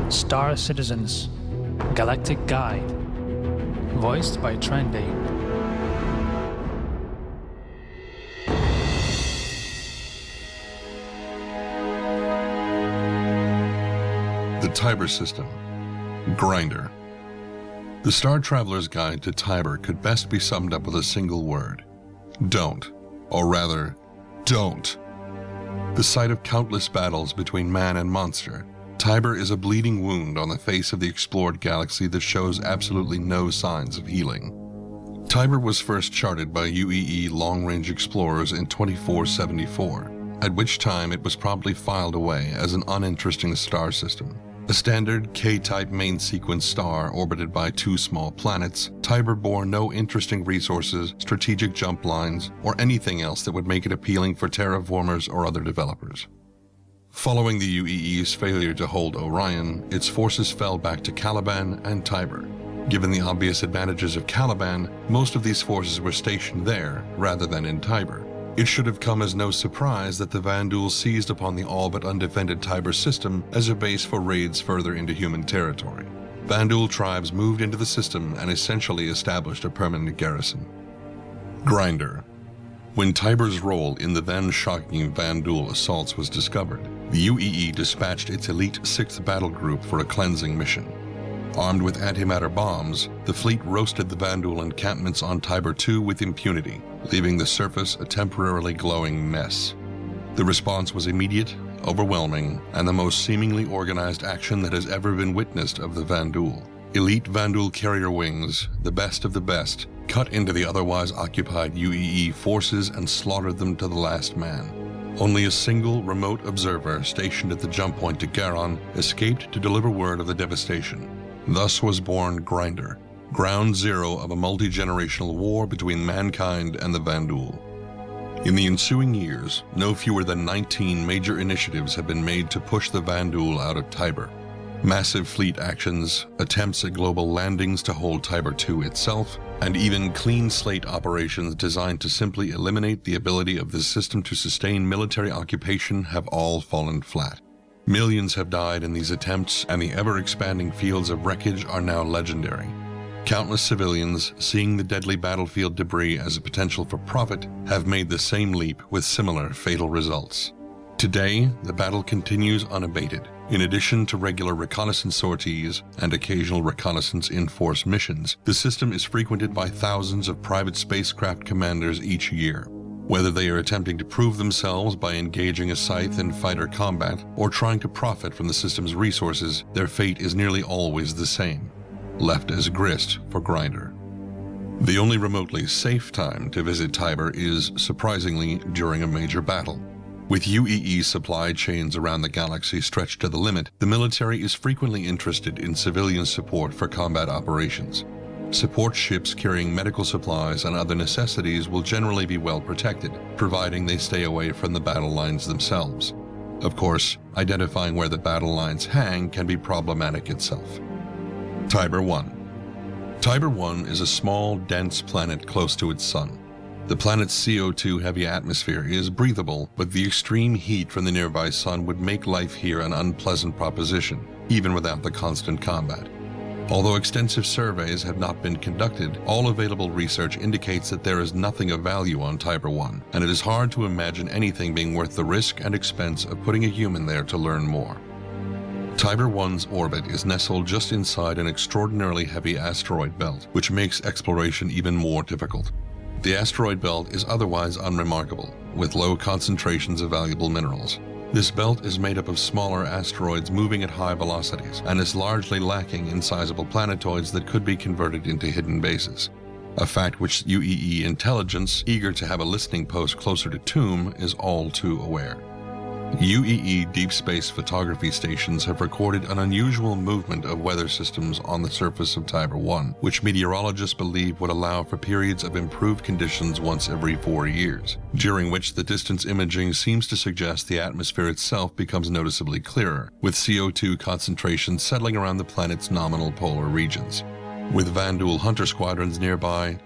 Star Citizens Galactic Guide, voiced by Trendy. The Tiber System. Grinder. The Star Traveler's Guide to Tiber could best be summed up with a single word. Don't. Or rather, don't. The site of countless battles between man and monster, Tiber is a bleeding wound on the face of the explored galaxy that shows absolutely no signs of healing. Tiber was first charted by UEE long-range explorers in 2474, at which time it was promptly filed away as an uninteresting star system. A standard K-type main sequence star orbited by two small planets, Tiber bore no interesting resources, strategic jump lines, or anything else that would make it appealing for terraformers or other developers. Following the UEE's failure to hold Orion, its forces fell back to Caliban and Tiber. Given the obvious advantages of Caliban, most of these forces were stationed there rather than in Tiber. It should have come as no surprise that the Vanduul seized upon the all but undefended Tiber system as a base for raids further into human territory. Vanduul tribes moved into the system and essentially established a permanent garrison. Grinder. When Tiber's role in the then shocking Vanduul assaults was discovered, the UEE dispatched its elite 6th Battle Group for a cleansing mission. Armed with antimatter bombs, the fleet roasted the Vanduul encampments on Tiber II with impunity, leaving the surface a temporarily glowing mess. The response was immediate, overwhelming, and the most seemingly organized action that has ever been witnessed of the Vanduul. Elite Vanduul carrier wings, the best of the best, cut into the otherwise occupied UEE forces and slaughtered them to the last man. Only a single remote observer stationed at the jump point to Garon escaped to deliver word of the devastation. Thus was born Grinder, ground zero of a multi-generational war between mankind and the Vanduul. In the ensuing years, no fewer than 19 major initiatives have been made to push the Vanduul out of Tiber. Massive fleet actions, attempts at global landings to hold Tiber II itself, and even clean slate operations designed to simply eliminate the ability of the system to sustain military occupation have all fallen flat. Millions have died in these attempts, and the ever-expanding fields of wreckage are now legendary. Countless civilians, seeing the deadly battlefield debris as a potential for profit, have made the same leap with similar fatal results. Today, the battle continues unabated. In addition to regular reconnaissance sorties and occasional reconnaissance in-force missions, the system is frequented by thousands of private spacecraft commanders each year. Whether they are attempting to prove themselves by engaging a scythe in fighter combat or trying to profit from the system's resources, their fate is nearly always the same: left as grist for Grinder. The only remotely safe time to visit Tiber is, surprisingly, during a major battle. With UEE supply chains around the galaxy stretched to the limit, the military is frequently interested in civilian support for combat operations. Support ships carrying medical supplies and other necessities will generally be well protected, providing they stay away from the battle lines themselves. Of course, identifying where the battle lines hang can be problematic itself. Tiber I. Tiber I is a small, dense planet close to its sun. The planet's CO2-heavy atmosphere is breathable, but the extreme heat from the nearby sun would make life here an unpleasant proposition, even without the constant combat. Although extensive surveys have not been conducted, all available research indicates that there is nothing of value on Tiber I, and it is hard to imagine anything being worth the risk and expense of putting a human there to learn more. Tiber I's orbit is nestled just inside an extraordinarily heavy asteroid belt, which makes exploration even more difficult. The asteroid belt is otherwise unremarkable, with low concentrations of valuable minerals. This belt is made up of smaller asteroids moving at high velocities and is largely lacking in sizable planetoids that could be converted into hidden bases. A fact which UEE intelligence, eager to have a listening post closer to Tomb, is all too aware. UEE deep space photography stations have recorded an unusual movement of weather systems on the surface of Tiber I, which meteorologists believe would allow for periods of improved conditions once every 4 years, during which the distance imaging seems to suggest the atmosphere itself becomes noticeably clearer, with CO2 concentrations settling around the planet's nominal polar regions. With Vanduul hunter squadrons nearby,